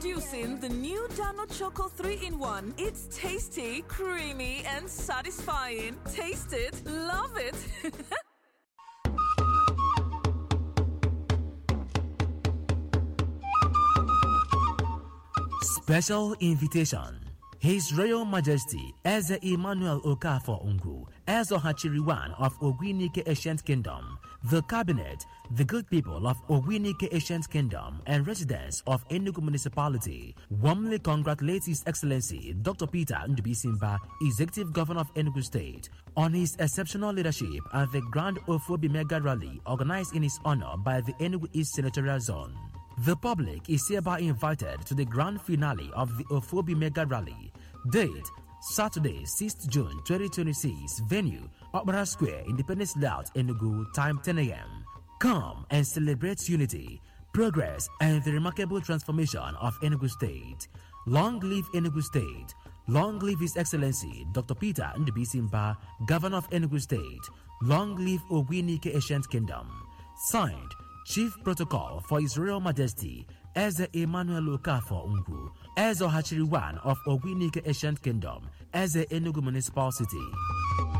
Introducing the new Dano Choco 3-in-1. It's tasty, creamy, and satisfying. Taste it, love it. Special invitation. His Royal Majesty Eze Emmanuel Okafor Ngwu, Eze Hachiri I of Ogwinike Ancient Kingdom, the Cabinet, the good people of Ogwinike Ancient Kingdom, and residents of Enugu Municipality warmly congratulate His Excellency Dr. Peter Ndubisimba, Executive Governor of Enugu State, on his exceptional leadership at the Grand Ofobi Mega Rally organized in his honor by the Enugu East Senatorial Zone. The public is hereby invited to the grand finale of the Ofobi Mega Rally. Date, Saturday, 6th June 2026. Venue, Opera Square, Independence Layout, Enugu, time 10 a.m. Come and celebrate unity, progress, and the remarkable transformation of Enugu State. Long live Enugu State. Long live His Excellency Dr. Peter Ndubisimba, Governor of Enugu State. Long live Ogwinike Ancient Kingdom. Signed, Chief Protocol for His Royal Majesty Eze Emmanuel Okafor Ngwu, Eze Hachiri I of Ogwinike Ancient Kingdom, Eze Enugu Municipal City.